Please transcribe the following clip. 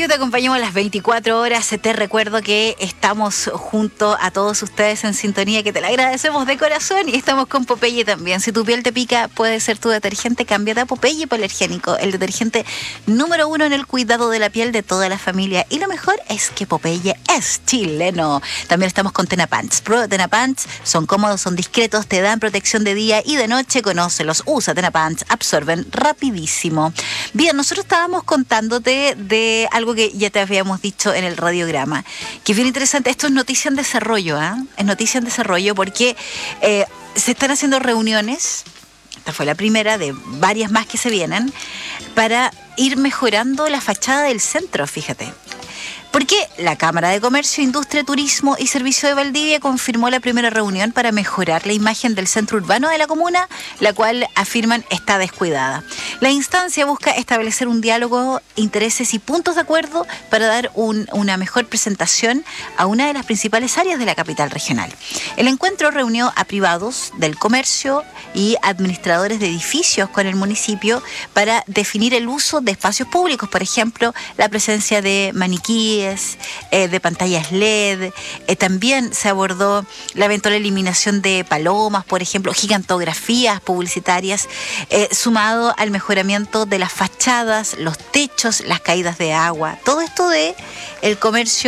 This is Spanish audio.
Radio te acompañamos las 24 horas. Te recuerdo que estamos junto a todos ustedes en sintonía, que te la agradecemos de corazón, y estamos con Popeye también. Si tu piel te pica, puede ser tu detergente. Cámbiate a Popeye Hipoalergénico, el detergente número 1 en el cuidado de la piel de toda la familia. Y lo mejor es que Popeye es chileno. También estamos con Tenapants. Prueba Tenapants, son cómodos, son discretos, te dan protección de día y de noche. Conócelos, usa Tenapants, absorben rapidísimo. Bien, nosotros estábamos contándote de algo que ya te habíamos dicho en el radiograma, que es bien interesante. Esto es noticia en desarrollo, es noticia en desarrollo porque se están haciendo reuniones. Esta fue la primera de varias más que se vienen para ir mejorando la fachada del centro, fíjate. Porque la Cámara de Comercio, Industria, Turismo y Servicio de Valdivia confirmó la primera reunión para mejorar la imagen del centro urbano de la comuna, la cual afirman está descuidada. La instancia busca establecer un diálogo, intereses y puntos de acuerdo para dar una mejor presentación a una de las principales áreas de la capital regional. El encuentro reunió a privados del comercio y administradores de edificios con el municipio para definir el uso de espacios públicos, por ejemplo, la presencia de maniquíes, de pantallas LED. También se abordó la eventual eliminación de palomas, por ejemplo, gigantografías publicitarias, sumado al mejoramiento de las fachadas, los techos, las caídas de agua. Todo esto de el comercio